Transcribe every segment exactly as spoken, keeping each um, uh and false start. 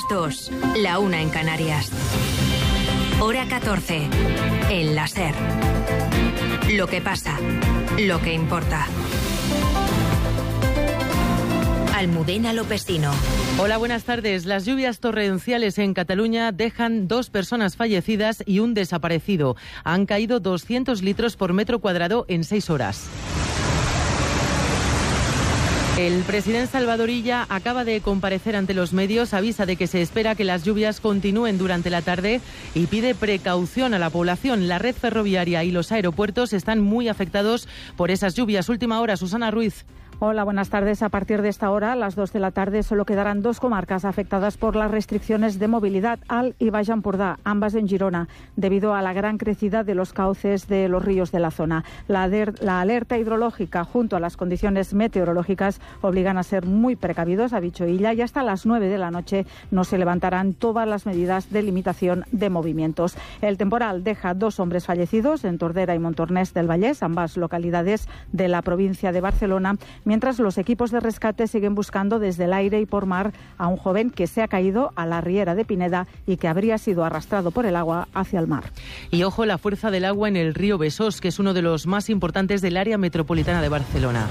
dos, la una en Canarias. Hora catorce, en la SER. Lo que pasa, lo que importa. Almudena Lopesino. Hola, buenas tardes. Las lluvias torrenciales en Cataluña dejan dos personas fallecidas y un desaparecido. Han caído doscientos litros por metro cuadrado en seis horas. El presidente Salvador Illa acaba de comparecer ante los medios, avisa de que se espera que las lluvias continúen durante la tarde y pide precaución a la población. La red ferroviaria y los aeropuertos están muy afectados por esas lluvias. Última hora, Susana Ruiz. Hola, buenas tardes. A partir de esta hora, a las dos de la tarde, solo quedarán dos comarcas afectadas por las restricciones de movilidad, Alt y Baix Empordà, ambas en Girona, debido a la gran crecida de los cauces de los ríos de la zona. La, la alerta hidrológica, junto a las condiciones meteorológicas, obligan a ser muy precavidos, ha dicho Illa, y hasta las nueve de la noche no se levantarán todas las medidas de limitación de movimientos. El temporal deja dos hombres fallecidos en Tordera y Montornès del Vallès, ambas localidades de la provincia de Barcelona, mientras los equipos de rescate siguen buscando desde el aire y por mar a un joven que se ha caído a la riera de Pineda y que habría sido arrastrado por el agua hacia el mar. Y ojo la fuerza del agua en el río Besós, que es uno de los más importantes del área metropolitana de Barcelona.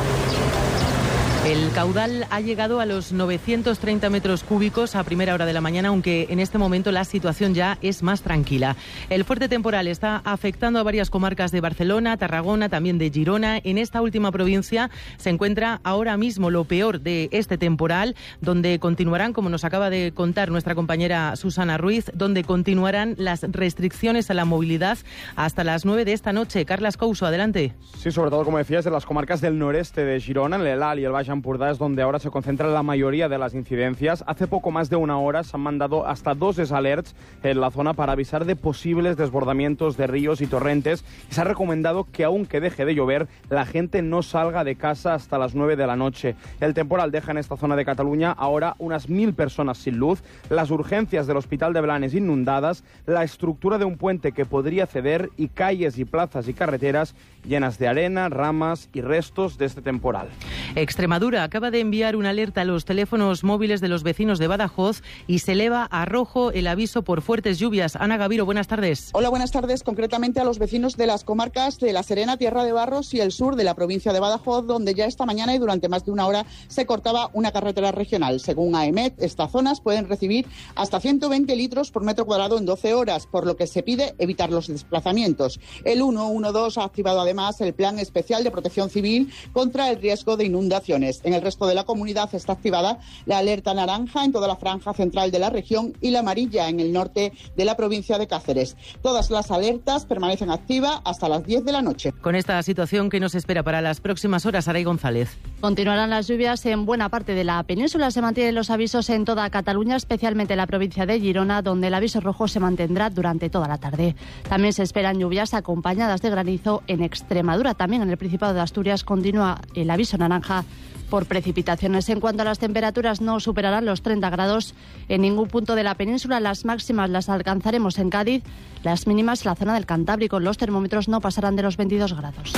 El caudal ha llegado a los novecientos treinta metros cúbicos a primera hora de la mañana, aunque en este momento la situación ya es más tranquila. El fuerte temporal está afectando a varias comarcas de Barcelona, Tarragona, también de Girona. En esta última provincia se encuentra ahora mismo lo peor de este temporal, donde continuarán, como nos acaba de contar nuestra compañera Susana Ruiz, donde continuarán las restricciones a la movilidad hasta las nueve de esta noche. Carlas Couso, adelante. Sí, sobre todo, como decías, de las comarcas del noreste de Girona, en el Alt y el Baix Empordà es donde ahora se concentra la mayoría de las incidencias. Hace poco más de una hora se han mandado hasta dos desalerts en la zona para avisar de posibles desbordamientos de ríos y torrentes. Y se ha recomendado que, aunque deje de llover, la gente no salga de casa hasta las nueve de la noche. El temporal deja en esta zona de Cataluña ahora unas mil personas sin luz, las urgencias del Hospital de Blanes inundadas, la estructura de un puente que podría ceder y calles y plazas y carreteras llenas de arena, ramas y restos de este temporal. Extremadura acaba de enviar una alerta a los teléfonos móviles de los vecinos de Badajoz y se eleva a rojo el aviso por fuertes lluvias. Ana Gaviro, buenas tardes. Hola, buenas tardes. Concretamente a los vecinos de las comarcas de La Serena, Tierra de Barros y el sur de la provincia de Badajoz, donde ya esta mañana y durante más de una hora se cortaba una carretera regional. Según AEMET, estas zonas pueden recibir hasta ciento veinte litros por metro cuadrado en doce horas, por lo que se pide evitar los desplazamientos. El ciento doce ha activado además el Plan Especial de Protección Civil contra el riesgo de inundaciones. En el resto de la comunidad está activada la alerta naranja en toda la franja central de la región y la amarilla en el norte de la provincia de Cáceres. Todas las alertas permanecen activas hasta las diez de la noche. Con esta situación, ¿qué nos espera para las próximas horas, Aray González? Continuarán las lluvias en buena parte de la península. Se mantienen los avisos en toda Cataluña, especialmente en la provincia de Girona, donde el aviso rojo se mantendrá durante toda la tarde. También se esperan lluvias acompañadas de granizo en Extremadura. También en el Principado de Asturias continúa el aviso naranja por precipitaciones. En cuanto a las temperaturas, no superarán los treinta grados en ningún punto de la península. Las máximas las alcanzaremos en Cádiz, las mínimas en la zona del Cantábrico. Los termómetros no pasarán de los veintidós grados.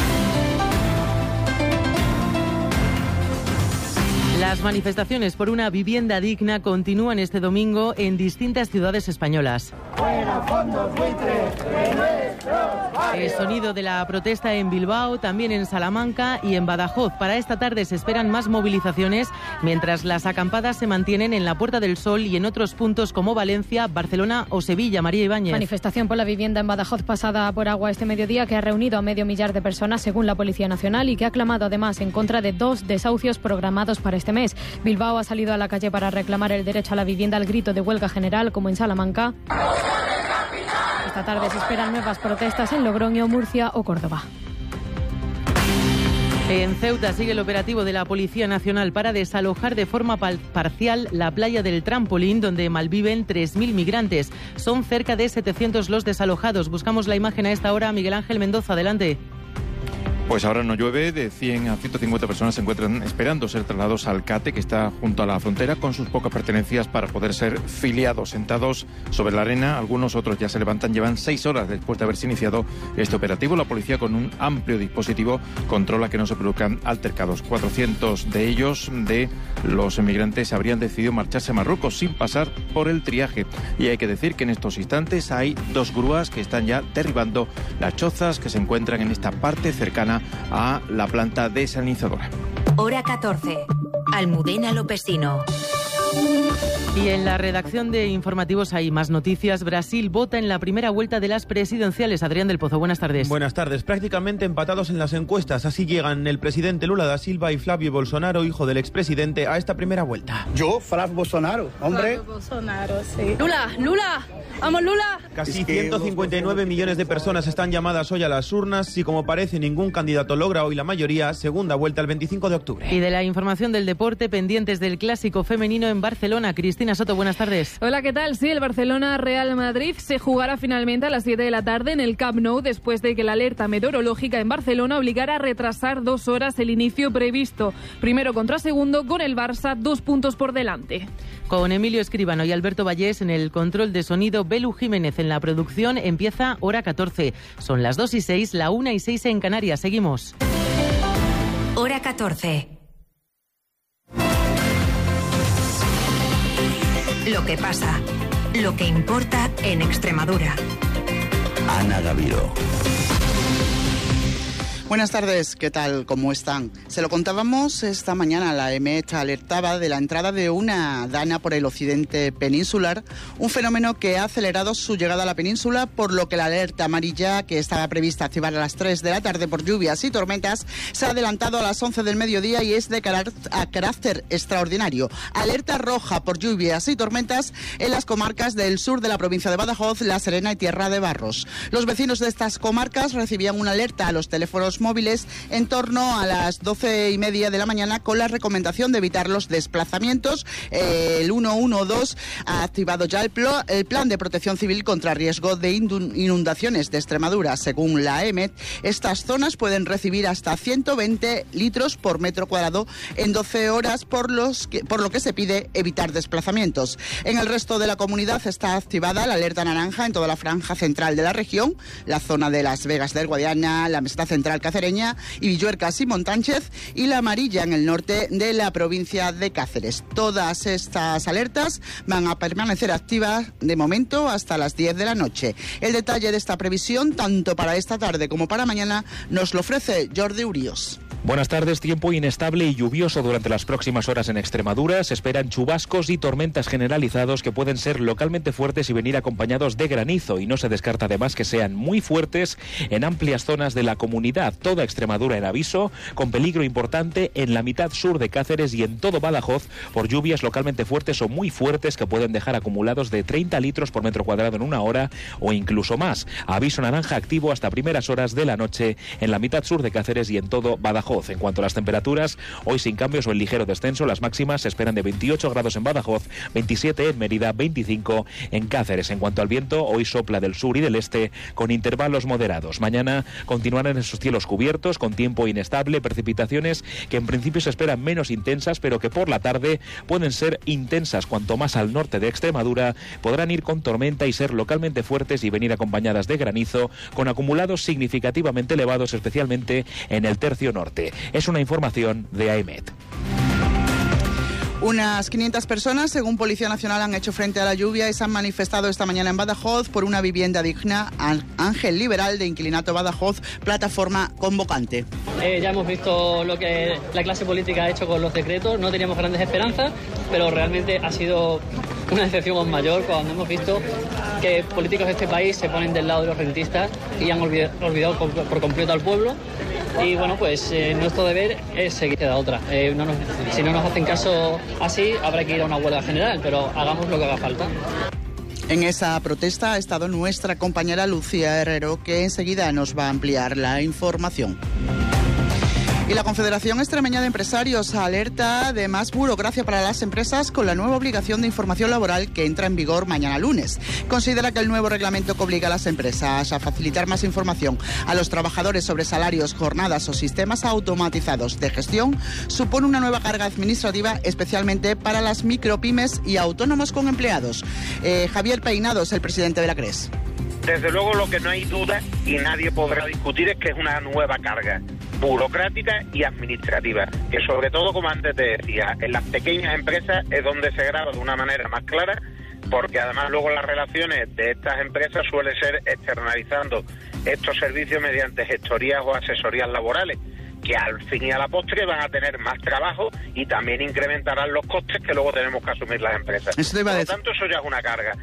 Las manifestaciones por una vivienda digna continúan este domingo en distintas ciudades españolas. ¡Fuera fondos buitres de nuestros barrios! El sonido de la protesta en Bilbao, también en Salamanca y en Badajoz. Para esta tarde se esperan más movilizaciones, mientras las acampadas se mantienen en la Puerta del Sol y en otros puntos como Valencia, Barcelona o Sevilla. María Ibáñez. Manifestación por la vivienda en Badajoz pasada por agua este mediodía, que ha reunido a medio millar de personas, según la Policía Nacional, y que ha clamado además en contra de dos desahucios programados para este mes. Bilbao ha salido a la calle para reclamar el derecho a la vivienda al grito de huelga general, como en Salamanca. Esta tarde se esperan nuevas protestas en Logroño, Murcia o Córdoba. En Ceuta sigue el operativo de la Policía Nacional para desalojar de forma parcial la playa del Trampolín, donde malviven tres mil migrantes. Son cerca de setecientos los desalojados. Buscamos la imagen a esta hora. Miguel Ángel Mendoza, adelante. Pues ahora no llueve, de cien a ciento cincuenta personas se encuentran esperando ser trasladados al CATE, que está junto a la frontera, con sus pocas pertenencias para poder ser filiados. Sentados sobre la arena, algunos otros ya se levantan, llevan seis horas después de haberse iniciado este operativo. La policía, con un amplio dispositivo, controla que no se produzcan altercados. cuatrocientos de ellos, de los emigrantes, habrían decidido marcharse a Marruecos sin pasar por el triaje. Y hay que decir que en estos instantes hay dos grúas que están ya derribando las chozas que se encuentran en esta parte cercana a la planta desalinizadora. Hora catorce. Almudena Lopesino. Y en la redacción de informativos hay más noticias. Brasil vota en la primera vuelta de las presidenciales. Adrián del Pozo, buenas tardes. Buenas tardes. Prácticamente empatados en las encuestas. Así llegan el presidente Lula da Silva y Flavio Bolsonaro, hijo del expresidente, a esta primera vuelta. Yo, Flavio Bolsonaro, hombre. Flavio Bolsonaro, sí. Lula, Lula, vamos Lula. Casi ciento cincuenta y nueve millones de personas están llamadas hoy a las urnas y, como parece, ningún candidato logra hoy la mayoría. Segunda vuelta el veinticinco de octubre. Y de la información del deporte, pendientes del clásico femenino en Barcelona. Cristina Soto, buenas tardes. Hola, ¿qué tal? Sí, el Barcelona-Real Madrid se jugará finalmente a las siete de la tarde en el Camp Nou, después de que la alerta meteorológica en Barcelona obligara a retrasar dos horas el inicio previsto. Primero contra segundo, con el Barça dos puntos por delante. Con Emilio Escribano y Alberto Vallés en el control de sonido, Belu Jiménez en la producción. Empieza Hora catorce. Son las dos y seis, la una y seis en Canarias. Seguimos. Hora catorce. Lo que pasa, lo que importa en Extremadura. Ana Gaviró. Buenas tardes, ¿qué tal? ¿Cómo están? Se lo contábamos esta mañana. La E M E T alertaba de la entrada de una dana por el occidente peninsular, un fenómeno que ha acelerado su llegada a la península, por lo que la alerta amarilla, que estaba prevista activar a las tres de la tarde por lluvias y tormentas, se ha adelantado a las once del mediodía y es de carácter extraordinario. Alerta roja por lluvias y tormentas en las comarcas del sur de la provincia de Badajoz, La Serena y Tierra de Barros. Los vecinos de estas comarcas recibían una alerta a los teléfonos móviles en torno a las doce y media de la mañana, con la recomendación de evitar los desplazamientos. Eh, el ciento doce ha activado ya el, plo, el plan de protección civil contra riesgo de inundaciones de Extremadura. Según la E M E T, estas zonas pueden recibir hasta ciento veinte litros por metro cuadrado en doce horas, por, los que, por lo que se pide evitar desplazamientos. En el resto de la comunidad está activada la alerta naranja en toda la franja central de la región, la zona de Las Vegas del Guadiana, la meseta central Cacereña y Villuercas y Montánchez, y la amarilla en el norte de la provincia de Cáceres. Todas estas alertas van a permanecer activas de momento hasta las diez de la noche. El detalle de esta previsión, tanto para esta tarde como para mañana, nos lo ofrece Jordi Urios. Buenas tardes. Tiempo inestable y lluvioso durante las próximas horas en Extremadura. Se esperan chubascos y tormentas generalizados que pueden ser localmente fuertes y venir acompañados de granizo, y no se descarta además que sean muy fuertes en amplias zonas de la comunidad. Toda Extremadura en aviso, con peligro importante en la mitad sur de Cáceres y en todo Badajoz por lluvias localmente fuertes o muy fuertes que pueden dejar acumulados de treinta litros por metro cuadrado en una hora o incluso más. Aviso naranja activo hasta primeras horas de la noche en la mitad sur de Cáceres y en todo Badajoz. En cuanto a las temperaturas, hoy sin cambios o en ligero descenso. Las máximas se esperan de veintiocho grados en Badajoz, veintisiete en Mérida, veinticinco en Cáceres. En cuanto al viento, hoy sopla del sur y del este con intervalos moderados. Mañana continuarán esos cielos cubiertos con tiempo inestable, precipitaciones que en principio se esperan menos intensas, pero que por la tarde pueden ser intensas. Cuanto más al norte de Extremadura, podrán ir con tormenta y ser localmente fuertes y venir acompañadas de granizo, con acumulados significativamente elevados, especialmente en el tercio norte. Es una información de A E M E T. Unas quinientas personas, según Policía Nacional, han hecho frente a la lluvia y se han manifestado esta mañana en Badajoz por una vivienda digna. Ángel Liberal, de Inquilinato Badajoz, plataforma convocante. Eh, ya hemos visto lo que la clase política ha hecho con los decretos. No teníamos grandes esperanzas, pero realmente ha sido una decepción mayor cuando hemos visto que políticos de este país se ponen del lado de los rentistas y han olvidado, olvidado por completo al pueblo. Y bueno, pues eh, nuestro deber es seguir de otra. Eh, no nos, si no nos hacen caso así, habrá que ir a una huelga general, pero hagamos lo que haga falta. En esa protesta ha estado nuestra compañera Lucía Herrero, que enseguida nos va a ampliar la información. Y la Confederación Extremeña de Empresarios alerta de más burocracia para las empresas con la nueva obligación de información laboral que entra en vigor mañana lunes. Considera que el nuevo reglamento que obliga a las empresas a facilitar más información a los trabajadores sobre salarios, jornadas o sistemas automatizados de gestión supone una nueva carga administrativa, especialmente para las micropymes y autónomos con empleados. Eh, Javier Peinados, el presidente de la C R E S. Desde luego lo que no hay duda y nadie podrá discutir es que es una nueva carga burocrática y administrativa, que sobre todo, como antes te decía, en las pequeñas empresas es donde se graba de una manera más clara, porque además luego las relaciones de estas empresas suelen ser externalizando estos servicios mediante gestorías o asesorías laborales, que al fin y a la postre van a tener más trabajo y también incrementarán los costes que luego tenemos que asumir las empresas. Por lo tanto, eso ya es una carga.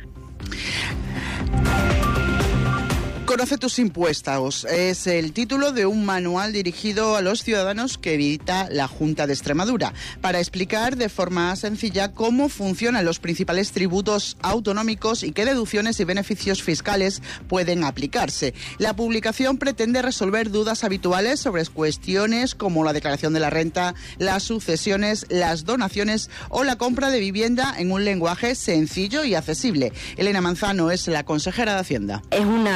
Conoce tus impuestos. Es el título de un manual dirigido a los ciudadanos que edita la Junta de Extremadura para explicar de forma sencilla cómo funcionan los principales tributos autonómicos y qué deducciones y beneficios fiscales pueden aplicarse. La publicación pretende resolver dudas habituales sobre cuestiones como la declaración de la renta, las sucesiones, las donaciones o la compra de vivienda en un lenguaje sencillo y accesible. Elena Manzano es la consejera de Hacienda. Es una